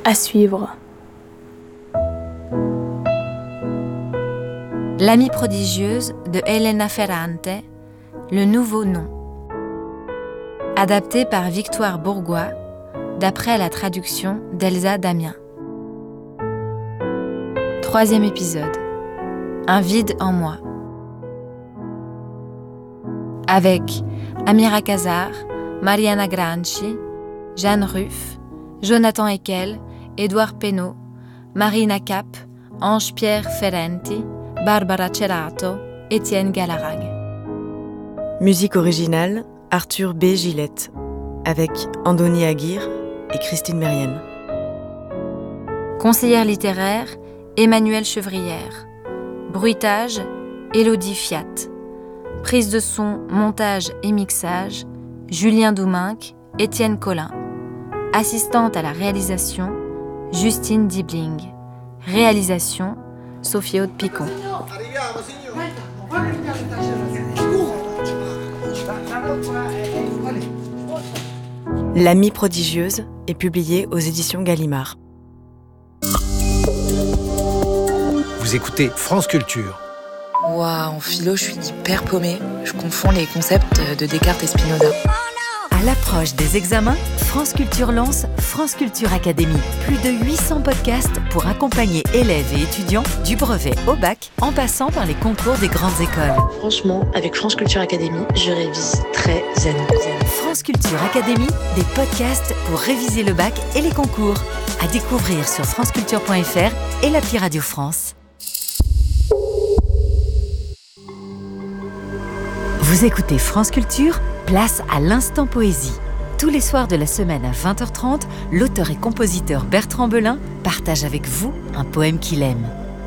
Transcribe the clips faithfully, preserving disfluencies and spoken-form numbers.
À suivre. L'amie prodigieuse de Elena Ferrante, le nouveau nom. Adapté par Victoire Bourgois, d'après la traduction d'Elsa Damien. Troisième épisode. Un vide en moi. Avec Amira Kazar, Mariana Granchi, Jeanne Ruff, Jonathan Eckel, Édouard Pénaud, Marina Cap, Ange-Pierre Ferrenti, Barbara Cerato, Étienne Galarrague. Musique originale, Arthur B. Gillette, avec Andoni Aguirre et Christine Mérienne. Conseillère littéraire, Emmanuelle Chevrière. Bruitage, Élodie Fiat. Prise de son, montage et mixage, Julien Douminc, Étienne Collin. Assistante à la réalisation, Justine Dibling. Réalisation, Sophie Aude Picon. L'amie prodigieuse est publiée aux éditions Gallimard. Vous écoutez France Culture. Ouah, en philo, je suis hyper paumée. Je confonds les concepts de Descartes et Spinoza. À l'approche des examens, France Culture lance France Culture Academy. Plus de huit cents podcasts pour accompagner élèves et étudiants du brevet au bac, en passant par les concours des grandes écoles. Franchement, avec France Culture Academy, je révise très zen. France Culture Academy, des podcasts pour réviser le bac et les concours. À découvrir sur franceculture point f r et l'appli Radio France. Vous écoutez France Culture, place à l'instant poésie. Tous les soirs de la semaine à vingt heures trente, l'auteur et compositeur Bertrand Belin partage avec vous un poème qu'il aime.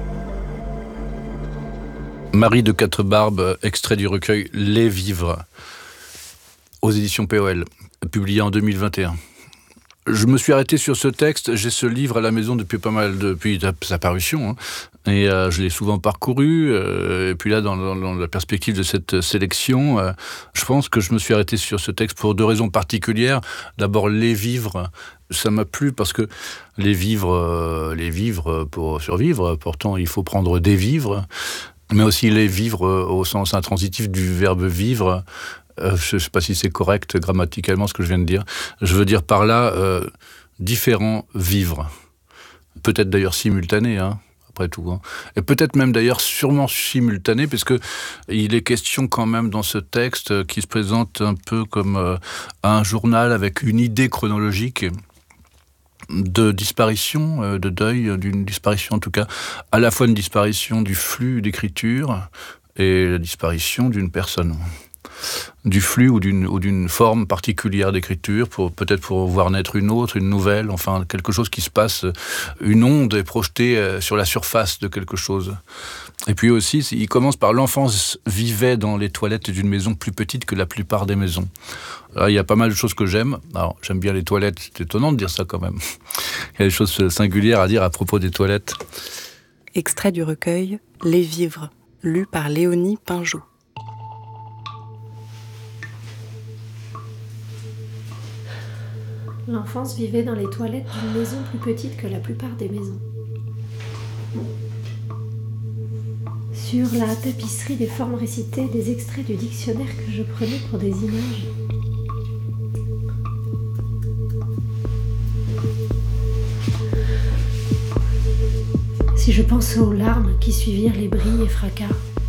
Marie de Quatre-Barbes, extrait du recueil Les Vivres, aux éditions P O L, publié en deux mille vingt et un. Je me suis arrêté sur ce texte, j'ai ce livre à la maison depuis pas mal, depuis sa parution, hein, et euh, je l'ai souvent parcouru, euh, et puis là, dans, dans, dans la perspective de cette sélection, euh, je pense que je me suis arrêté sur ce texte pour deux raisons particulières. D'abord, les vivres, ça m'a plu parce que les vivres, euh, les vivres pour survivre, pourtant il faut prendre des vivres, mais aussi les vivres au sens intransitif du verbe vivre. Euh, je ne sais pas si c'est correct grammaticalement ce que je viens de dire. Je veux dire par là euh, différents vivres. Peut-être d'ailleurs simultanés, hein, après tout. Hein. Et peut-être même d'ailleurs sûrement simultanés, parce que il est question quand même dans ce texte euh, qui se présente un peu comme euh, un journal avec une idée chronologique de disparition, euh, de deuil, d'une disparition en tout cas, à la fois une disparition du flux d'écriture et la disparition d'une personne. Du flux ou d'une, ou d'une forme particulière d'écriture, pour, peut-être pour voir naître une autre, une nouvelle, enfin quelque chose qui se passe, une onde est projetée sur la surface de quelque chose. Et puis aussi, il commence par « L'enfance vivait dans les toilettes d'une maison plus petite que la plupart des maisons ». Là, il y a pas mal de choses que j'aime. Alors, j'aime bien les toilettes, c'est étonnant de dire ça quand même. Il y a des choses singulières à dire à propos des toilettes. Extrait du recueil « Les Vivres », lu par Léonie Pinjot. L'enfance vivait dans les toilettes d'une maison plus petite que la plupart des maisons. Sur la tapisserie des formes récitaient des extraits du dictionnaire que je prenais pour des images. Si je pense aux larmes qui suivirent les bris et fracas,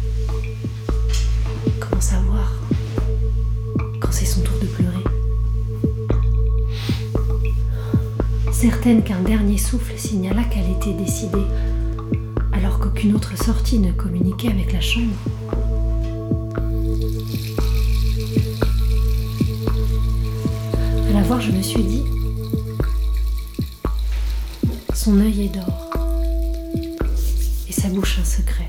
comment savoir quand c'est son tour de pleurer? Certaine qu'un dernier souffle signala qu'elle était décidée, alors qu'aucune autre sortie ne communiquait avec la chambre. À la voir, je me suis dit, son œil est d'or, et sa bouche un secret.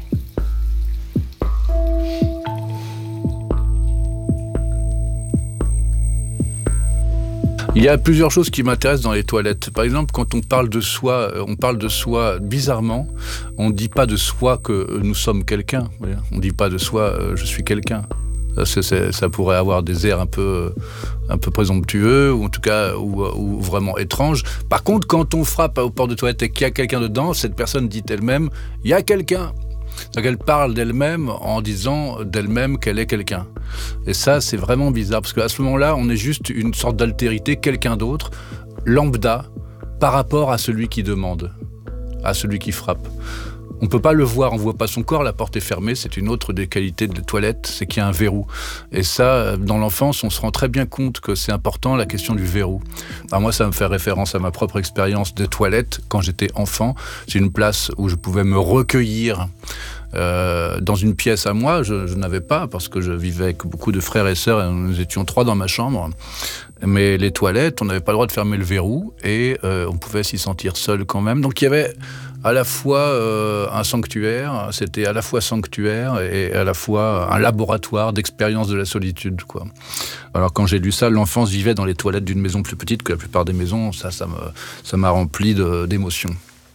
Il y a plusieurs choses qui m'intéressent dans les toilettes. Par exemple, quand on parle de soi, on parle de soi bizarrement. On ne dit pas de soi que nous sommes quelqu'un. On ne dit pas de soi euh, « je suis quelqu'un ». parce que c'est, ça pourrait avoir des airs un peu, un peu présomptueux, ou en tout cas ou, ou vraiment étranges. Par contre, quand on frappe aux portes de toilette et qu'il y a quelqu'un dedans, cette personne dit elle-même « il y a quelqu'un ». Donc elle parle d'elle-même en disant d'elle-même qu'elle est quelqu'un. Et ça, c'est vraiment bizarre, parce qu'à ce moment-là, on est juste une sorte d'altérité, quelqu'un d'autre, lambda, par rapport à celui qui demande, à celui qui frappe. On ne peut pas le voir, on ne voit pas son corps, la porte est fermée, c'est une autre des qualités de la toilette, c'est qu'il y a un verrou. Et ça, dans l'enfance, on se rend très bien compte que c'est important, la question du verrou. Alors moi, ça me fait référence à ma propre expérience de toilette quand j'étais enfant. C'est une place où je pouvais me recueillir euh, dans une pièce à moi. Je, je n'avais pas, parce que je vivais avec beaucoup de frères et sœurs, et nous étions trois dans ma chambre. Mais les toilettes, on n'avait pas le droit de fermer le verrou, et euh, on pouvait s'y sentir seul quand même. Donc il y avait à la fois euh, un sanctuaire, c'était à la fois sanctuaire et à la fois un laboratoire d'expérience de la solitude, quoi. Alors quand j'ai lu ça, l'enfance vivait dans les toilettes d'une maison plus petite que la plupart des maisons, ça, ça, me, ça m'a rempli de, d'émotions.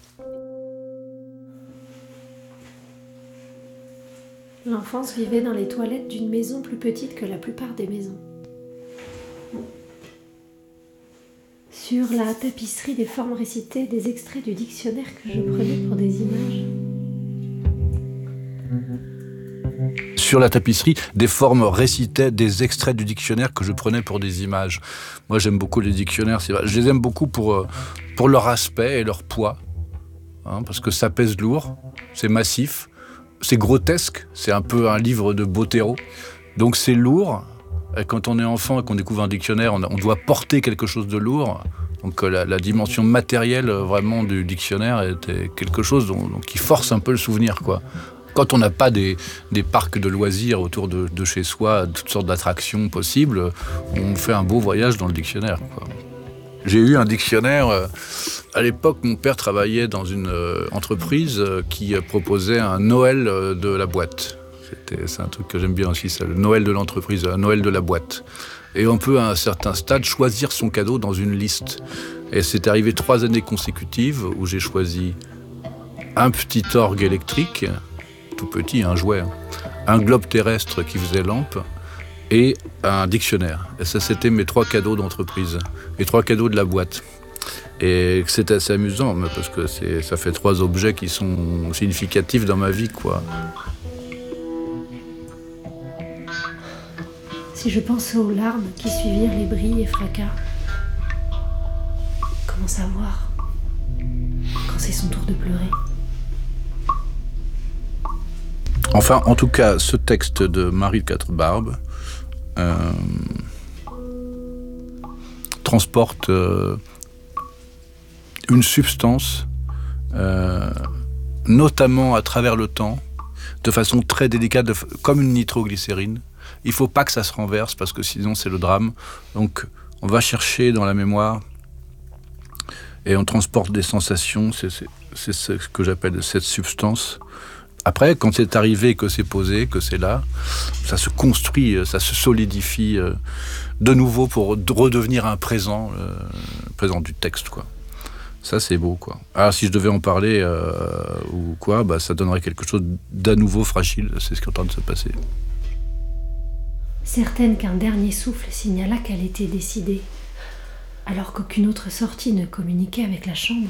L'enfance vivait dans les toilettes d'une maison plus petite que la plupart des maisons. Sur la tapisserie des formes récitées, des extraits du dictionnaire que je prenais pour des images. Sur la tapisserie, des formes récitaient des extraits du dictionnaire que je prenais pour des images. Moi, j'aime beaucoup les dictionnaires. C'est vrai. Je les aime beaucoup pour, pour leur aspect et leur poids. Hein, parce que ça pèse lourd, c'est massif, c'est grotesque, c'est un peu un livre de Bottero. Donc c'est lourd. Et quand on est enfant et qu'on découvre un dictionnaire, on, on doit porter quelque chose de lourd. Donc la, la dimension matérielle vraiment du dictionnaire était quelque chose dont, donc, qui force un peu le souvenir, quoi. Quand on n'a pas des, des parcs de loisirs autour de, de chez soi, toutes sortes d'attractions possibles, on fait un beau voyage dans le dictionnaire, quoi. J'ai eu un dictionnaire. Euh, à l'époque, mon père travaillait dans une euh, entreprise euh, qui proposait un Noël euh, de la boîte. C'était, c'est un truc que j'aime bien aussi, ça, le Noël de l'entreprise, le Noël de la boîte. Et on peut, à un certain stade, choisir son cadeau dans une liste. Et c'est arrivé trois années consécutives où j'ai choisi un petit orgue électrique, tout petit, un jouet, un globe terrestre qui faisait lampe, et un dictionnaire. Et ça, c'était mes trois cadeaux d'entreprise, les trois cadeaux de la boîte. Et c'est assez amusant, parce que c'est, ça fait trois objets qui sont significatifs dans ma vie, quoi. Si je pense aux larmes qui suivirent les bris et fracas, comment savoir quand c'est son tour de pleurer? Enfin, en tout cas, ce texte de Marie Quatre Barbes euh, transporte euh, une substance, euh, notamment à travers le temps, de façon très délicate, de, comme une nitroglycérine. Il ne faut pas que ça se renverse, parce que sinon c'est le drame. Donc on va chercher dans la mémoire et on transporte des sensations, c'est, c'est, c'est ce que j'appelle cette substance. Après, quand c'est arrivé, que c'est posé, que c'est là, ça se construit, ça se solidifie de nouveau pour redevenir un présent, euh, présent du texte, quoi. Ça, c'est beau, quoi. Alors, si je devais en parler, euh, ou quoi, bah, ça donnerait quelque chose d'à nouveau fragile. C'est ce qui est en train de se passer. Certaine qu'un dernier souffle signala qu'elle était décidée, alors qu'aucune autre sortie ne communiquait avec la chambre.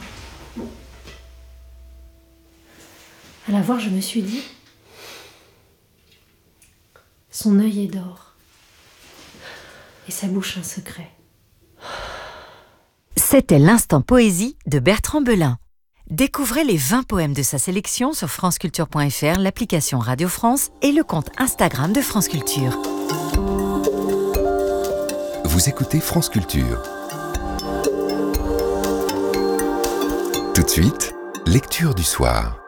À la voir, je me suis dit, son œil est d'or, et sa bouche un secret. C'était l'instant poésie de Bertrand Belin. Découvrez les vingt poèmes de sa sélection sur franceculture point f r, l'application Radio France et le compte Instagram de France Culture. Vous écoutez France Culture. Tout de suite, lecture du soir.